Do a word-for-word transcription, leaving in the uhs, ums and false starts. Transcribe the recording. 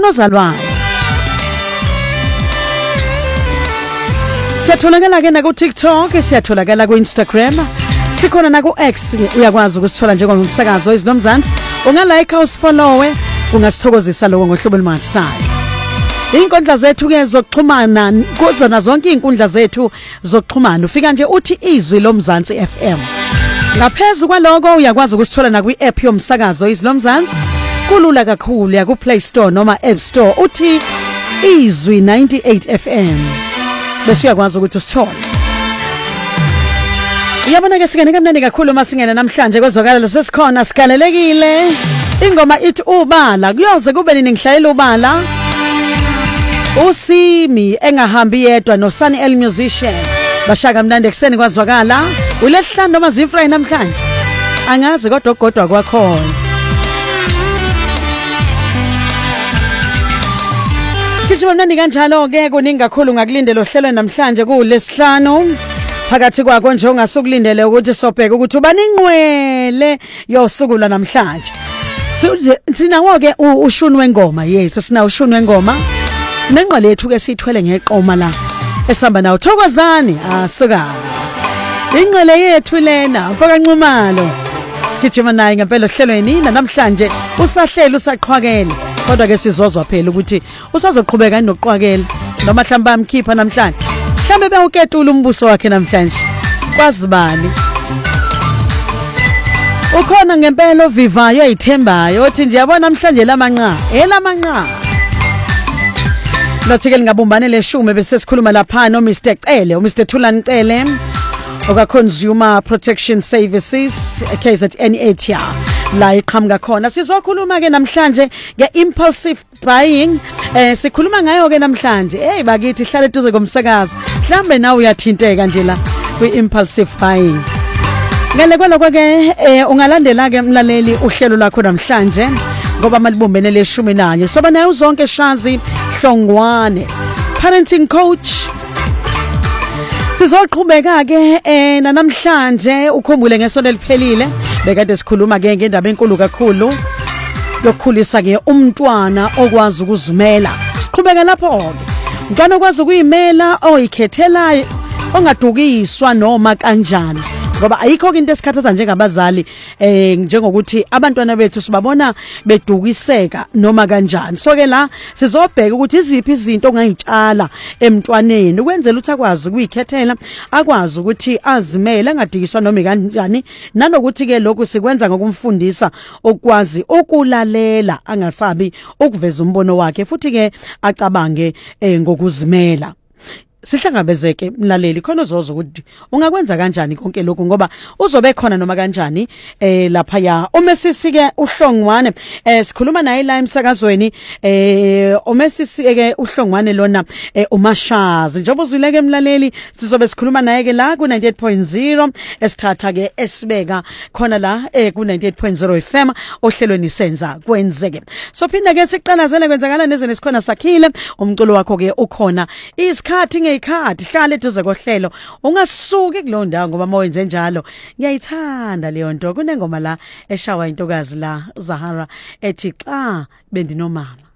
nozalwayo. Siyatholakala ke na ku TikTok, siyatholakala ku Instagram, sikhona na ku X, uyakwazi ukusithola njengomsakazo izinomzansi. Ungalike usifollowe, ungasithokozisa lokho ngohlobo olumathisayo. Inkundla zethu ke zokuxhumana kuzona zonke inkundla zethu zokuxhumana ufika nje uthi izwi lomzansi F M. Ngaphezulu kwaloko uyakwazi ukusithola na kwi app yomsakazo izinomzansi. Kulula kakhulu ya ku Play Store noma App Store uthi izwi ninety-eight F M. Bese uyakwazi ukuthi usithole. Uyabona ke singene kamnandi kakhulu masingena namhlanje kwezokala sesikhona sigalelekile. Ingoma ithi ubala kuyoze kube nini ngihlayela ubala. Usimi engahambi yedwa no Sunny L Musician bashaka mnandi ekseni kwazwakala ulesihlanu noma zifray namhlanje angazi kodwa kodwa kwakhona. Sikhitshwa mnandi kanjalo ke kuningi kakhulu ngakulindela ohlelwe namhlanje kulesihlanu phakathi kwakho nje ongasukulindele ukuthi sobheke ukuthi ubaninqwele yosukula namhlanje. Sinawo ke ushuni wengoma, yes sina ushuni wengoma. Sinengqale yethu ke sithwele ngeqoma la esihamba nawo Thokozani asuka. Ingqele yethu lena mfaka Nxumalo. Sigijima naye ngempela ohlelweni namhlanje usahlela usaqhwakela kodwa ke sizozwa phela ukuthi usazoqhubeka nokuqhwakela noma mhlamba bamkhipha namhlanje. Mhlambe bewuketula umbuso wakhe namhlanje. Kwazibani. Ukhona ngempela ovivayo ayithembayo othi nje yabona namhlanje lamanqa elamanqa. Lothike lingabumbane leshume bese sikhuluma lapha no Mister Cele, uMister Thulani Cele oka Consumer Protection Services K Z N ethi la iqhamuka khona. Sizokhuluma ke namhlanje nge impulsive buying. Eh sikhuluma ngayo ke namhlanje. Hey bakithi hlale duze komsakazo. Mhlambe nawe uyathinteka nje la kwi impulsive buying. Ngale kwaloko ke eh ungalandela ke mlaleli uhlelo lakho namhlanje ngoba malibumbene leshumi nanye. Soba nayo zonke Shazi Hlongwane parenting coach. Sizoqhubeka ke eh namhlanje ukhumbule ngesonto eliphelile bekade sikhuluma ke ngendaba enkulu kakhulu yokukhulisa ke umntwana okwazi ukuzimela. Siqhubeka lapho ke umntwana okwazi ukuyimela oyikhethelayo ongadukiswa noma kanjani ngoba ayikho into esikhathaza njengabazali eh njengokuthi abantwana bethu sibabona bedukiseka noma kanjani. So ke la sizobheka ukuthi iziphi izinto ongayitshala emntwaneni ukwenzela ukuthi akwazi ukuyikhethela akwazi ukuthi azimele angadikiswa noma kanjani nanokuthi ke lokhu sikwenza ngokumfundisa ukwazi ukulalela angasabi ukuveza umbono wakhe futhi ke acabange eh, ngokuzimela. Sihlangabezeke mlaleli khona uzoza ukuthi ungakwenza kanjani konke lokho ngoba uzobe khona noma kanjani eh lapha ya uMesisi ke uHlongwane eh sikhuluma naye la emsakazweni eh uMesisi ke uHlongwane lona eh uMashazi njengoba uzwileke mlaleli sizobe sikhuluma naye ke la ku ninety-eight point zero esithatha ke esibeka khona la eh ku ninety-eight point zero F M ohlelweni senza kwenzeke. So phinda ke siqalazele kwenzakala nezweni sikhona sakhile umculo wakho ke ukhona isikhathi ikhadi hlale eduze kohlelo ungasuki kulo ndawo ngoba mawenze njalo ngiyayithanda leyo nto kunengoma la eshawa intokazi la Zahara ethi xa bendinomama.